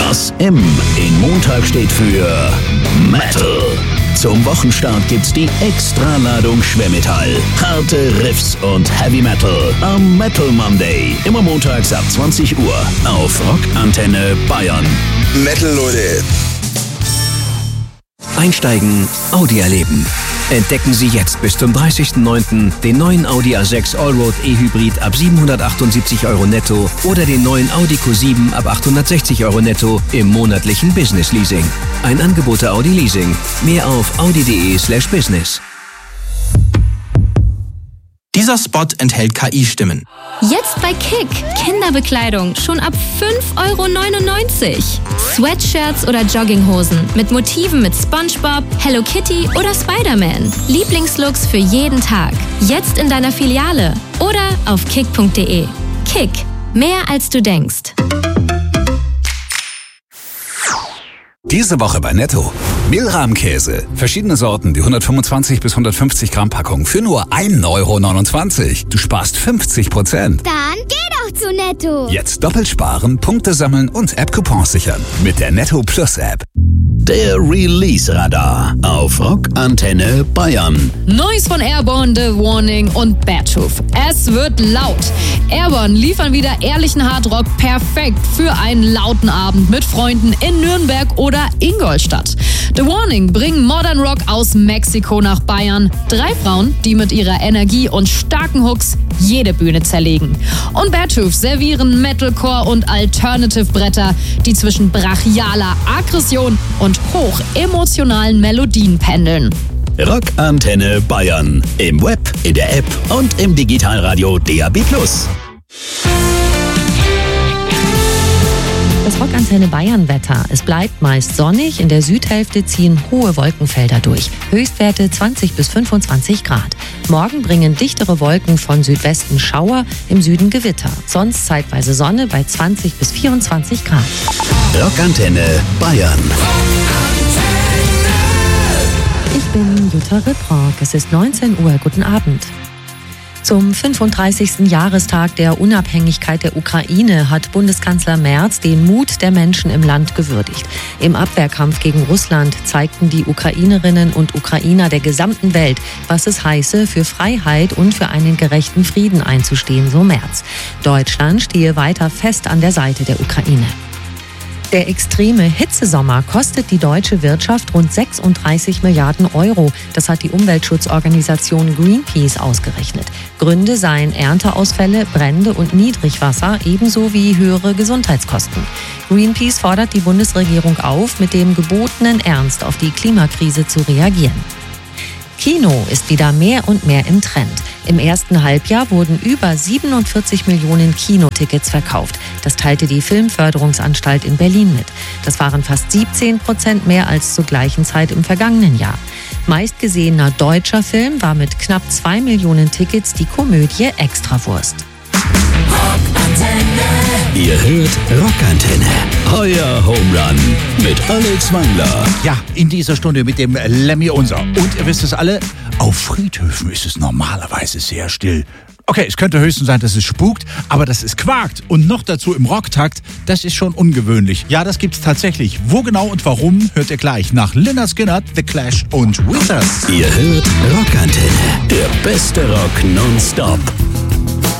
Das M in Montag steht für Metal. Zum Wochenstart gibt's die Extraladung Schwermetall. Harte Riffs und Heavy Metal am Metal Monday. Immer montags ab 20 Uhr auf Rockantenne Bayern. Metal, Leute. Einsteigen, Audi erleben. Entdecken Sie jetzt bis zum 30.09. den neuen Audi A6 Allroad E-Hybrid ab 778 € netto oder den neuen Audi Q7 ab 860 € netto im monatlichen Business Leasing. Ein Angebot der Audi Leasing. Mehr auf audi.de/business. Dieser Spot enthält KI-Stimmen. Jetzt bei Kick. Kinderbekleidung schon ab 5,99 €. Sweatshirts oder Jogginghosen mit Motiven mit SpongeBob, Hello Kitty oder Spider-Man. Lieblingslooks für jeden Tag. Jetzt in deiner Filiale oder auf kick.de. Kick. Mehr als du denkst. Diese Woche bei Netto. Mehlrahmkäse. Verschiedene Sorten, die 125 bis 150 Gramm Packung für nur 1,29 €. Du sparst 50%. Dann geh doch zu Netto. Jetzt doppelt sparen, Punkte sammeln und App-Coupons sichern. Mit der Netto Plus App. Der Release-Radar auf Rockantenne Bayern. Neues von Airborne, The Warning und Badtooth. Es wird laut. Airborne liefern wieder ehrlichen Hardrock perfekt für einen lauten Abend mit Freunden in Nürnberg oder Ingolstadt. The Warning bringen Modern Rock aus Mexiko nach Bayern. 3 Frauen, die mit ihrer Energie und starken Hooks jede Bühne zerlegen. Und Badtooth servieren Metalcore und Alternative-Bretter, die zwischen brachialer Aggression und hoch emotionalen Melodien pendeln. Rockantenne Bayern. Im Web, in der App und im Digitalradio DAB+. Das Rockantenne Bayern-Wetter. Es bleibt meist sonnig, in der Südhälfte ziehen hohe Wolkenfelder durch. Höchstwerte 20 bis 25 Grad. Morgen bringen dichtere Wolken von Südwesten Schauer, im Süden Gewitter. Sonst zeitweise Sonne bei 20 bis 24 Grad. Rockantenne Bayern. Ich bin Jutta Ripprock. Es ist 19 Uhr. Guten Abend. Zum 35. Jahrestag der Unabhängigkeit der Ukraine hat Bundeskanzler Merz den Mut der Menschen im Land gewürdigt. Im Abwehrkampf gegen Russland zeigten die Ukrainerinnen und Ukrainer der gesamten Welt, was es heiße, für Freiheit und für einen gerechten Frieden einzustehen, so Merz. Deutschland stehe weiter fest an der Seite der Ukraine. Der extreme Hitzesommer kostet die deutsche Wirtschaft rund 36 Milliarden €. Das hat die Umweltschutzorganisation Greenpeace ausgerechnet. Gründe seien Ernteausfälle, Brände und Niedrigwasser, ebenso wie höhere Gesundheitskosten. Greenpeace fordert die Bundesregierung auf, mit dem gebotenen Ernst auf die Klimakrise zu reagieren. Kino ist wieder mehr und mehr im Trend. Im ersten Halbjahr wurden über 47 Millionen Kinotickets verkauft. Das teilte die Filmförderungsanstalt in Berlin mit. Das waren fast 17% mehr als zur gleichen Zeit im vergangenen Jahr. Meistgesehener deutscher Film war mit knapp 2 Millionen Tickets die Komödie Extrawurst. Ihr hört Rockantenne. Euer Home Run mit Alex Wangler. Ja, in dieser Stunde mit dem Lemmy Unser. Und ihr wisst es alle, auf Friedhöfen ist es normalerweise sehr still. Okay, es könnte höchstens sein, dass es spukt, aber dass es quakt und noch dazu im Rocktakt, das ist schon ungewöhnlich. Ja, das gibt's tatsächlich. Wo genau und warum, hört ihr gleich nach Lynyrd Skynyrd, The Clash und Withers. Ihr hört Rockantenne, der beste Rock nonstop.